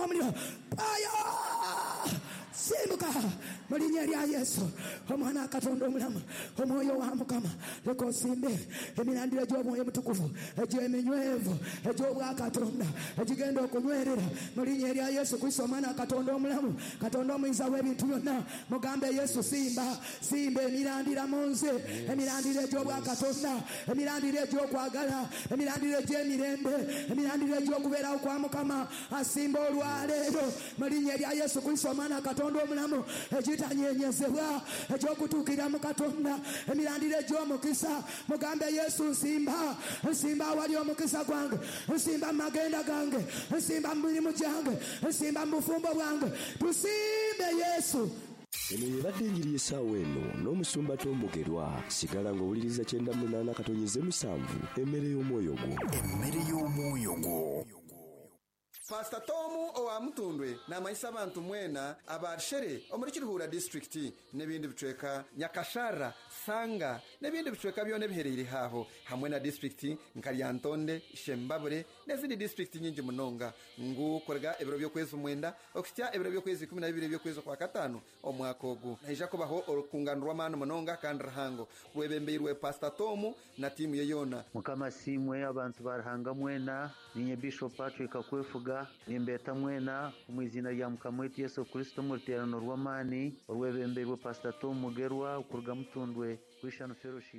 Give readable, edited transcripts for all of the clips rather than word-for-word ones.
omuliro aya simbuka mu linnya lya Yesu omwana Katonda omulamu omwoyo wa Mukama leka osimbe emirandiro gy'omwoyo mutukuvu egy'eminywevu egy'obwa Katonda egigenda okunywerera mu linnya lya Yesu Kristo omwana Katonda omulamu Katonda omuyinza w'ebintu byonna mugambe Yesu simba emirandira mu nze emirandiro egy'obwa Katonda emirandiro egy'okwagala emirandiro egy'emirembe emirandiro egy'okubeerawo kwa Mukama asimba olwaleero mu linnya lya Yesu Kristo omwana Katonda omulamu egitanyenyezebwa egy'okutuukira mu Katonda emirandiro egy'omukisa mugambe Yesu nsimba awali omukisa gwange nsimba mu magenda gange nsimba mu mirimu gyange nsimba mu bufumbo bwange tusimbe Yesu. Eno yebadde enjiri y'essaawa eno n'omusumba Tombogerwa. Sigala ng'owuliriza 98 katonyeze 7 emmere y'omwoyo gwo. Pastor Tomu owa Mutundwe n'amayisa abantu mwena abarshere omuri Kiruhura district n'ebindi bitweka Nyakashara Sanga n'ebindi bitweka byone biherere haho hamwe na district Nkalyantonde Shembabure n'ezindi district nyingi munonga korega ebiro byo kwezi mwenda okutya ebiro byo kwezi 12 byo kwezi kwa gatano omwaka ogu naija kubaho orukunganirwa manu munonga kandi rahango webembeirwe Pastor Tomu na timu yeyona Mukama simwe abantu barahanga mwena ninye Bishop Patrick akwefuga Nimbeta mwena umwizina lya Mukama wetu Yesu Kristo mu ruterano rw'amani orwebemberwe Pastor Tombogerwa ukuruga Mutundwe Christian Fellowship.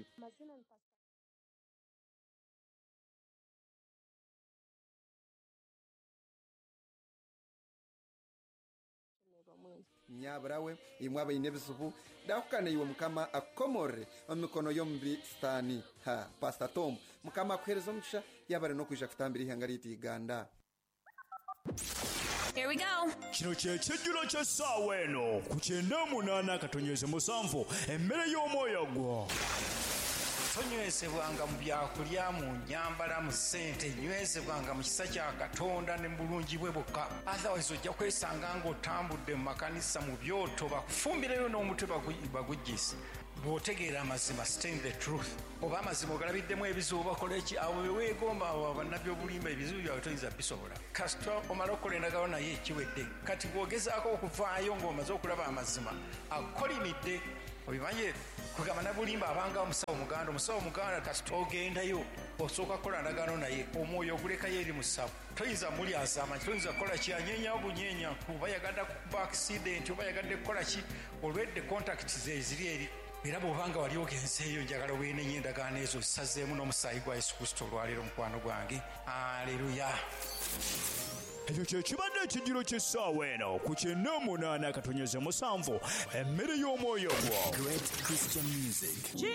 Nyabrawe imwaba inebizubu dakukana iwe Mukama akomore omikono yombi stani Pastor Tom Mukama akwereza omugisha yabare no kuja kutambira ihanga liti Uganda. Here we go. Kino kyekijjulo ky'essaawa eno ku 98 katonyeze 7 emmere y'omwoyo gwo. Tonywezebwanga mu byakulya mu nyambala mu ssente nywezebwanga mu kisa kya Katonda ne bulungi bwe bwokka. Otherwise ojja kwesanga ng'otambudde mu makanisa mu byoto bakufumbireyo n'omutwe bagujjise. Bw'otegeera amazima stand the truth oba amazima ogalabiddemu ebizibu bakola eki abo beweegomba abo bannabyo obulimba ebizibu byawe toyinza bisobola kasita omala okukola endagaano naye ekiwedde kati bw'ogezaako okuvaayo ng'omaze okulaba amazima akolimidde obimanye kugamba nabulimba abanga omusawo muganda kasita ogendayo osooka kukola ndagaano naye omwoyo ogulekayo eri mu ssawo toyinza mulyaza amanyi toyinza kukola kyanyeenya obunyeenya kuba yagadde kuba accident oba yagadde kukola ki olwedde contact ze ziri eri era bw'obanga wali ogenzeeyo njagala weenenya endagaano ezo zisazeemu n'omusaayi gwa Yesu Kristo olwaleero mukwano gwange aleluya. Ekyo kye kibadde ekijjulo ky'essaawa eno ku 98 katonyeze 7 emmere y'omwoyo gwo. Great Christian music.